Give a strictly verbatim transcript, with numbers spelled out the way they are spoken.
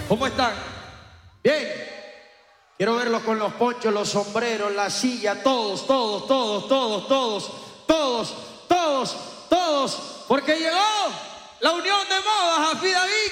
¿Cómo están? Bien. Quiero verlos con los ponchos, los sombreros, la silla, todos, todos, todos, todos, todos, todos, todos, todos, porque llegó la unión de modas, Afi David.